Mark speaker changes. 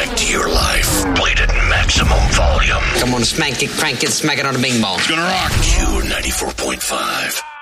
Speaker 1: affect your life. Played at maximum volume.
Speaker 2: Come on, smank it, crank it, smack it on the bing bong.
Speaker 1: It's gonna rock. Q94.5.